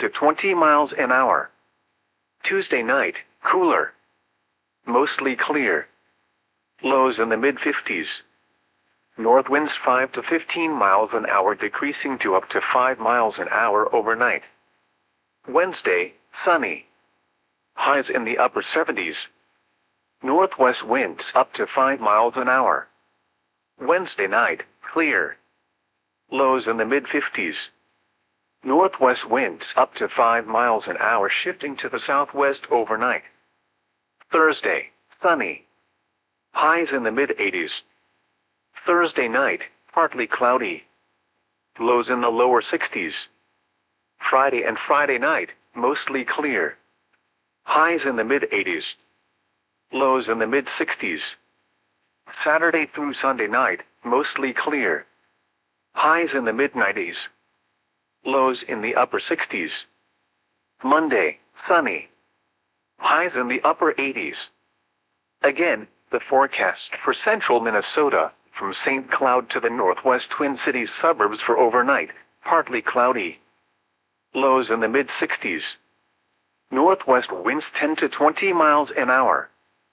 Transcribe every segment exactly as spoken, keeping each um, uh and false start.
to twenty miles an hour. Tuesday night, cooler. Mostly clear. Lows in the mid fifties. North winds five to fifteen miles an hour decreasing to up to five miles an hour overnight. Wednesday, sunny. Highs in the upper seventies. Northwest winds up to five miles an hour. Wednesday night, clear. Lows in the mid fifties. Northwest winds up to five miles an hour shifting to the southwest overnight. Thursday, sunny. Highs in the mid eighties. Thursday night, partly cloudy. Lows in the lower sixties. Friday and Friday night, mostly clear. Highs in the mid eighties. Lows in the mid sixties. Saturday through Sunday night, mostly clear. Highs in the mid nineties. Lows in the upper sixties. Monday, sunny. Highs in the upper eighties. Again, the forecast for central Minnesota, from Saint Cloud to the northwest Twin Cities suburbs for overnight, partly cloudy. Lows in the mid sixties. Northwest winds ten to twenty miles an hour.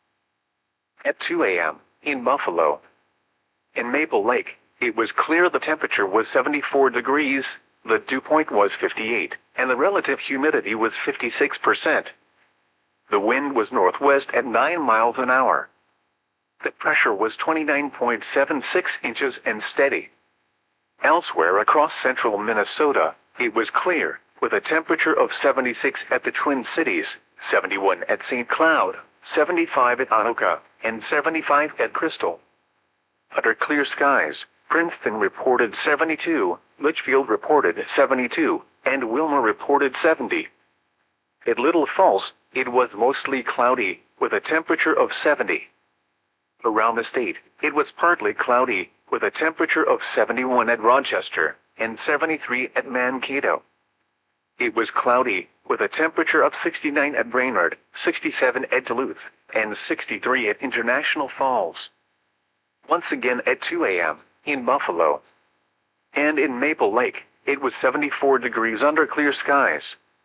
At two A M, in Buffalo. In Maple Lake, it was clear. The temperature was seventy-four degrees, the dew point was fifty-eight, and the relative humidity was fifty-six percent. The wind was northwest at nine miles an hour. The pressure was twenty-nine point seven six inches and steady. Elsewhere across central Minnesota, it was clear, with a temperature of seventy-six at the Twin Cities, seventy-one at Saint Cloud, seventy-five at Anoka, and seventy-five at Crystal. Under clear skies, Princeton reported seventy-two, Litchfield reported seventy-two, and Wilmer reported seventy. At Little Falls, it was mostly cloudy, with a temperature of seventy. Around the state, it was partly cloudy, with a temperature of seventy-one at Rochester, and seventy-three at Mankato. It was cloudy, with a temperature of sixty-nine at Brainerd, sixty-seven at Duluth, and sixty-three at International Falls. Once again at two A M, in Buffalo. And in Maple Lake, it was seventy-four degrees under clear skies.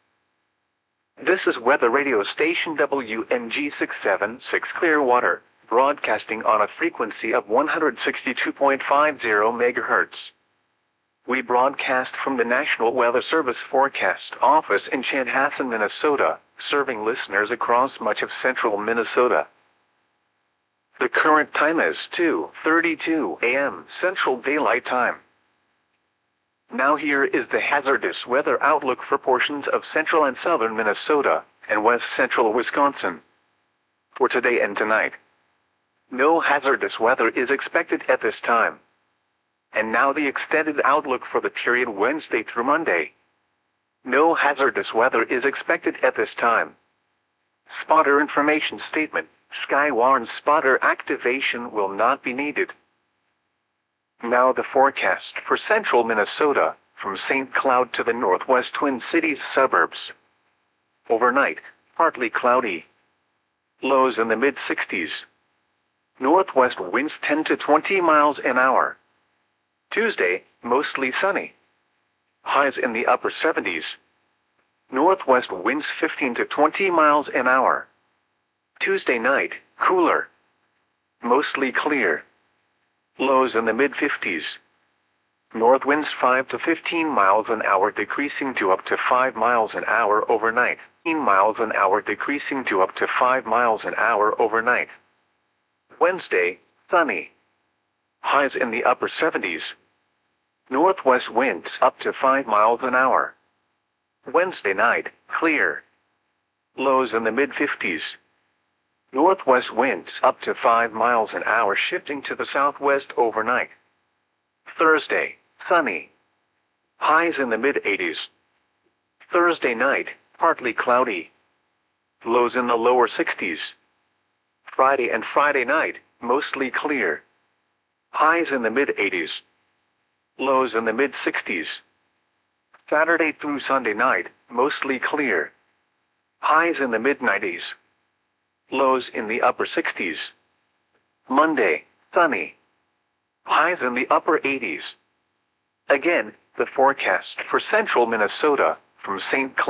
This is weather radio station W M G six seven six Clearwater, broadcasting on a frequency of one hundred sixty-two point five zero megahertz. We broadcast from the National Weather Service Forecast Office in Chanhassen, Minnesota, serving listeners across much of central Minnesota. The current time is two thirty-two A M Central Daylight Time. Now here is the hazardous weather outlook for portions of central and southern Minnesota, and west central Wisconsin. For today and tonight. No hazardous weather is expected at this time. And now the extended outlook for the period Wednesday through Monday. No hazardous weather is expected at this time. Spotter information statement. Skywarn spotter activation will not be needed. Now the forecast for central Minnesota, from Saint Cloud to the northwest Twin Cities suburbs. Overnight, partly cloudy. Lows in the mid sixties. Northwest winds ten to twenty miles an hour. Tuesday, mostly sunny. Highs in the upper seventies. Northwest winds fifteen to twenty miles an hour. Tuesday night, cooler. Mostly clear. Lows in the mid fifties. North winds five to fifteen miles an hour decreasing to up to five miles an hour overnight. fifteen miles an hour decreasing to up to five miles an hour overnight. Wednesday, sunny. Highs in the upper seventies. Northwest winds up to five miles an hour. Wednesday night, clear. Lows in the mid fifties. Northwest winds up to five miles an hour shifting to the southwest overnight. Thursday, sunny. Highs in the mid eighties. Thursday night, partly cloudy. Lows in the lower sixties. Friday and Friday night, mostly clear. Highs in the mid eighties. Lows in the mid sixties. Saturday through Sunday night, mostly clear. Highs in the mid nineties. Lows in the upper sixties. Monday, sunny. Highs in the upper eighties. Again, the forecast for central Minnesota, from Saint Cloud